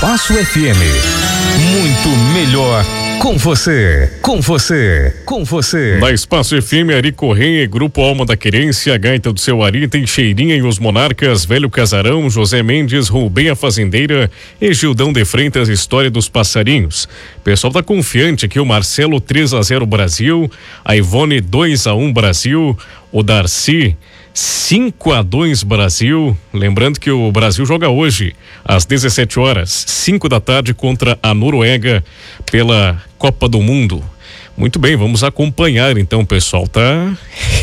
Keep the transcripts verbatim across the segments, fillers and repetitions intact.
Espaço F M. Muito melhor com você, com você, com você. Na Espaço F M, Ari Correia, Grupo Alma da Querência, Gaita do Seu Ari, Teixeirinha e os Monarcas, Velho Casarão, José Mendes, Rubem a Fazendeira e Gildão de Freitas, História dos Passarinhos. O pessoal tá confiante aqui, o Marcelo três a zero Brasil, a Ivone dois a um Brasil, o Darcy cinco a dois Brasil. Lembrando que o Brasil joga hoje às dezessete horas, cinco da tarde, contra a Noruega pela Copa do Mundo. Muito bem, vamos acompanhar então, o pessoal tá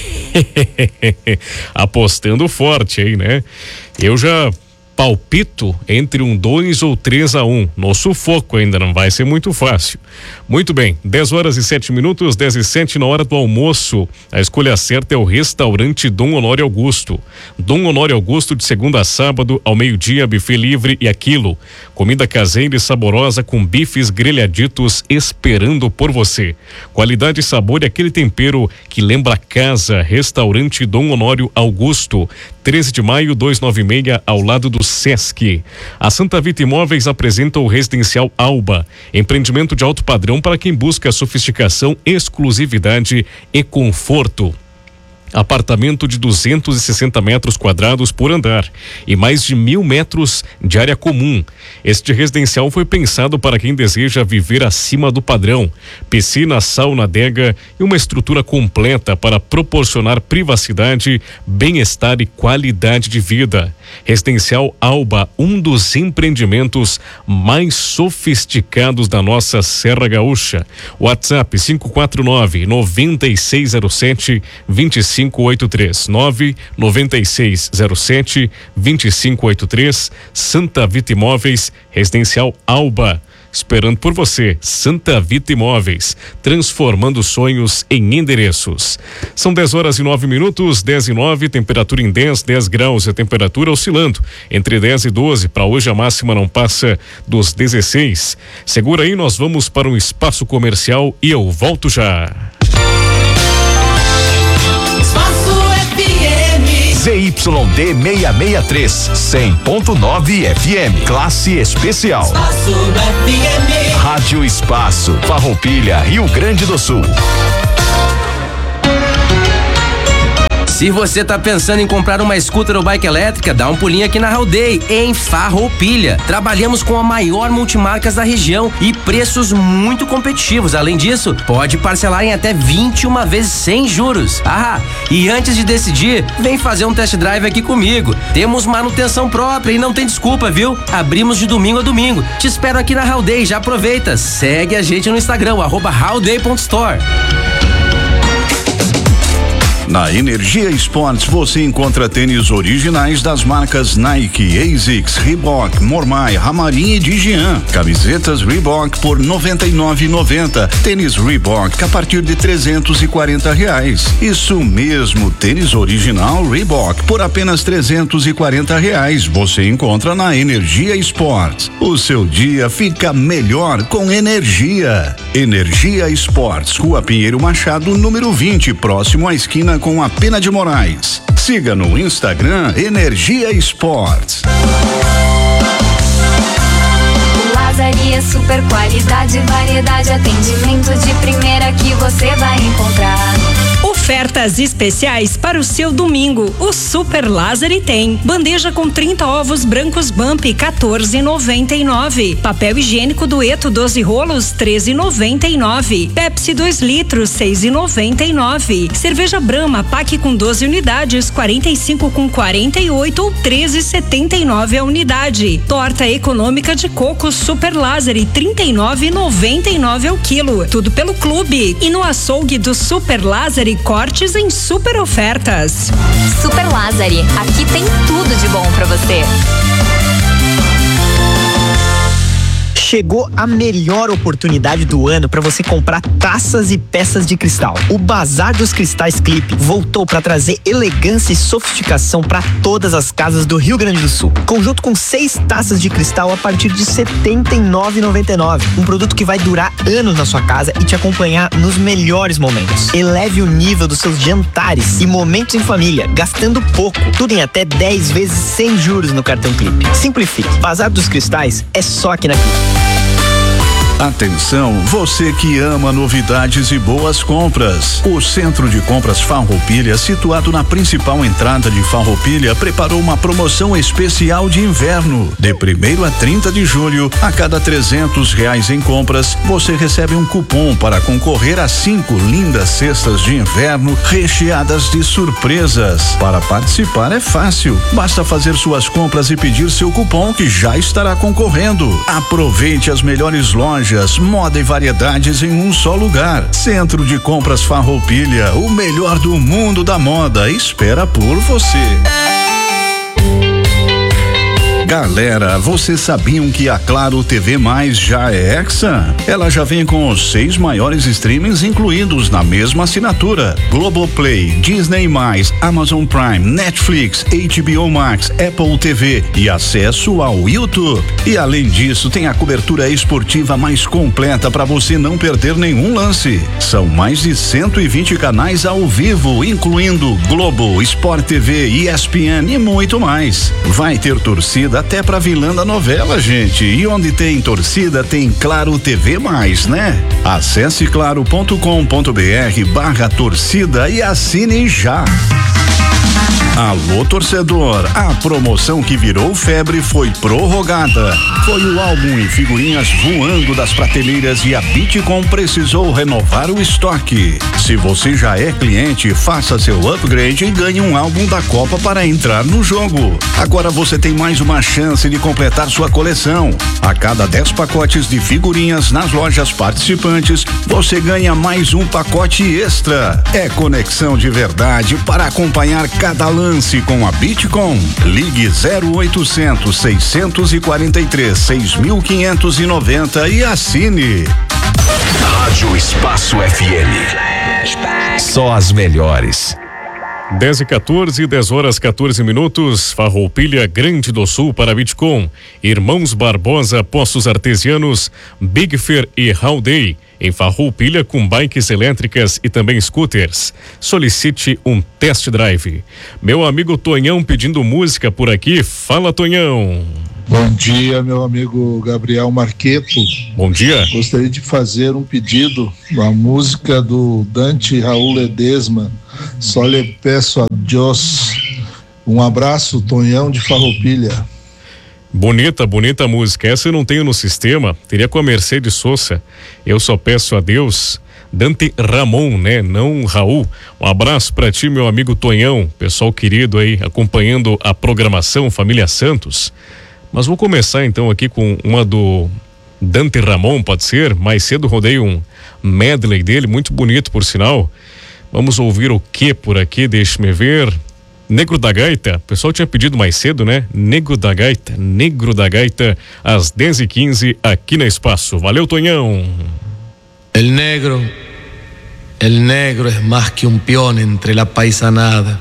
apostando forte aí, né? Eu já palpito entre um dois ou três a um. No sufoco ainda, não vai ser muito fácil. Muito bem, dez horas e sete minutos, dez e sete na hora do almoço. A escolha certa é o restaurante Dom Honório Augusto. Dom Honório Augusto, de segunda a sábado, ao meio-dia, buffet livre e aquilo. Comida caseira e saborosa com bifes grelhaditos esperando por você. Qualidade e sabor e aquele tempero que lembra casa. Restaurante Dom Honório Augusto. treze de maio, duzentos e noventa e seis, ao lado do Sesc. A Santa Vita Imóveis apresenta o Residencial Alba, empreendimento de alto padrão para quem busca sofisticação, exclusividade e conforto. Apartamento de duzentos e sessenta metros quadrados por andar e mais de mil metros de área comum. Este residencial foi pensado para quem deseja viver acima do padrão. Piscina, sauna, adega e uma estrutura completa para proporcionar privacidade, bem-estar e qualidade de vida. Residencial Alba, um dos empreendimentos mais sofisticados da nossa Serra Gaúcha. WhatsApp cinco quatro nove, nove seis zero sete, dois cinco oito três, nove nove seis zero sete, dois cinco oito três. Santa Vita Imóveis, Residencial Alba, esperando por você. Santa Vita Imóveis, transformando sonhos em endereços. São dez horas e nove minutos, dez e nove, temperatura em dez, dez graus, a temperatura oscilando entre dez e doze. Para hoje a máxima não passa dos dezesseis. Segura aí, nós vamos para um espaço comercial e eu volto já. Z Y D seiscentos e sessenta e três, cem ponto nove F M, classe especial. Espaço F M. Rádio Espaço, Farroupilha, Rio Grande do Sul. Se você tá pensando em comprar uma scooter ou bike elétrica, dá um pulinho aqui na Howday, em Farroupilha. Trabalhamos com a maior multimarcas da região e preços muito competitivos. Além disso, pode parcelar em até vinte e uma vezes sem juros. Ah, e antes de decidir, vem fazer um test drive aqui comigo. Temos manutenção própria e não tem desculpa, viu? Abrimos de domingo a domingo. Te espero aqui na Howday, já aproveita. Segue a gente no Instagram, arroba howday ponto store. Na Energia Esportes você encontra tênis originais das marcas Nike, ASICS, Reebok, Mormai, Ramarim e Digian. Camisetas Reebok por noventa e nove reais e noventa centavos. Tênis Reebok a partir de trezentos e quarenta reais. Isso mesmo, tênis original Reebok por apenas trezentos e quarenta reais. Você encontra na Energia Esportes. O seu dia fica melhor com energia. Energia Esportes, Rua Pinheiro Machado, número vinte, próximo à esquina com a Pena de Moraes. Siga no Instagram Energia Esportes. Lazaria, super qualidade, variedade, atendimento de primeira que você vai encontrar. Ofertas especiais para o seu domingo. O Super Lázari tem bandeja com trinta ovos brancos Bump, quatorze e noventa e nove. Papel higiênico Dueto doze rolos, treze e noventa e nove. Pepsi dois litros, seis e noventa e nove. Cerveja Brahma Pack com doze unidades, quarenta e cinco com quarenta e oito ou treze e setenta e nove a unidade. Torta econômica de coco Super Lázari, trinta e nove e noventa e nove ao quilo. Tudo pelo clube. E no açougue do Super Lázari, cortes em super ofertas. Super Lázari, aqui tem tudo de bom pra você. Chegou a melhor oportunidade do ano para você comprar taças e peças de cristal. O Bazar dos Cristais Clipe voltou para trazer elegância e sofisticação para todas as casas do Rio Grande do Sul. Conjunto com seis taças de cristal a partir de setenta e nove reais e noventa e nove centavos. Um produto que vai durar anos na sua casa e te acompanhar nos melhores momentos. Eleve o nível dos seus jantares e momentos em família, gastando pouco. Tudo em até dez vezes sem juros no cartão Clipe. Simplifique. Bazar dos Cristais é só aqui na Clipe. Atenção, você que ama novidades e boas compras. O Centro de Compras Farroupilha, situado na principal entrada de Farroupilha, preparou uma promoção especial de inverno. De primeiro a trinta de julho, a cada trezentos reais em compras, você recebe um cupom para concorrer a cinco lindas cestas de inverno recheadas de surpresas. Para participar é fácil, basta fazer suas compras e pedir seu cupom que já estará concorrendo. Aproveite as melhores lojas, moda e variedades em um só lugar. Centro de Compras Farroupilha, o melhor do mundo da moda, espera por você. Galera, vocês sabiam que a Claro T V Mais já é Hexa? Ela já vem com os seis maiores streamings incluídos na mesma assinatura: Globoplay, Disney mais, Amazon Prime, Netflix, H B O Max, Apple T V e acesso ao YouTube. E além disso, tem a cobertura esportiva mais completa para você não perder nenhum lance. São mais de cento e vinte canais ao vivo, incluindo Globo, Sport T V, E S P N e muito mais. Vai ter torcida até pra vilã da novela, gente. E onde tem torcida, tem Claro T V mais, né? Acesse claro ponto com ponto br barra torcida e assine já. Alô, torcedor, a promoção que virou febre foi prorrogada. Foi o álbum e figurinhas voando das prateleiras e a Bitcom precisou renovar o estoque. Se você já é cliente, faça seu upgrade e ganhe um álbum da Copa para entrar no jogo. Agora você tem mais uma chance de completar sua coleção. A cada dez pacotes de figurinhas nas lojas participantes, você ganha mais um pacote extra. É conexão de verdade para acompanhar cada lance com a Bitcom. Ligue zero oitocentos, seiscentos e quarenta e três, seis mil quinhentos e noventa e assine. Rádio Espaço F M. Só as melhores. dez e quatorze, dez horas quatorze minutos, Farroupilha, Grande do Sul para Bitcom, Irmãos Barbosa, Poços Artesianos, Big Fair e Howday, em Farroupilha com bikes elétricas e também scooters. Solicite um test drive. Meu amigo Tonhão pedindo música por aqui, fala Tonhão. Bom dia, meu amigo Gabriel Marqueto. Bom dia. Gostaria de fazer um pedido, uma música do Dante Raul Ledesma, Só lhe peço a Deus. Um abraço, Tonhão de Farroupilha. Bonita, bonita música. Essa eu não tenho no sistema, teria com a Mercedes Sosa. Eu só peço a Deus. Dante Ramon, né? Não Raul. Um abraço pra ti, meu amigo Tonhão, pessoal querido aí, acompanhando a programação Família Santos. Mas vou começar então aqui com uma do Dante Ramon, pode ser? Mais cedo rodei um medley dele, muito bonito por sinal. Vamos ouvir o que por aqui, deixe-me ver. Negro da Gaita, o pessoal tinha pedido mais cedo, né? Negro da Gaita, Negro da Gaita, às dez e quinze aqui na Espaço. Valeu, Tonhão. El negro, el negro es más que un peón entre la paisanada.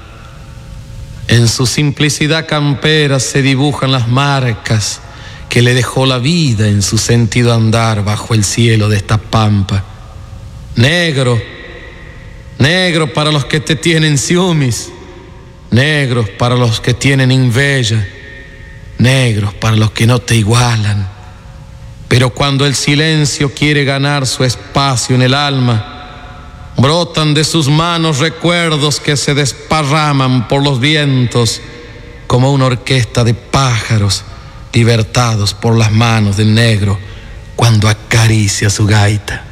En su simplicidad campera se dibujan las marcas que le dejó la vida en su sentido andar bajo el cielo de esta pampa. Negro, negro para los que te tienen ciúmes, negros para los que tienen inveja, negros para los que no te igualan. Pero cuando el silencio quiere ganar su espacio en el alma, brotan de sus manos recuerdos que se desparraman por los vientos como una orquesta de pájaros libertados por las manos del negro cuando acaricia su gaita.